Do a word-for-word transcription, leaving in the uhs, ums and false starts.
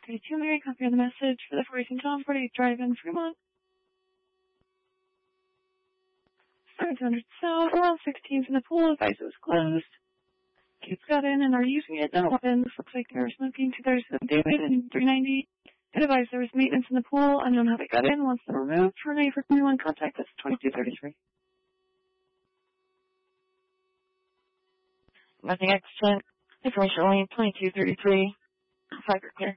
thirty-two, Mary, copy of the message for the four Saint John, forty-eight Drive in Fremont. seven hundred South, around sixteenth in the pool, advice it was closed. Kids got in and are using it, no weapons. Looks like they were smoking two thirty-seven David and three ninety. It advised there was maintenance in the pool, unknown how they got in, once they're removed. For Renee for twenty-one, contact us twenty-two thirty-three. Nothing extra. Information only twenty-two thirty-three. Five clear.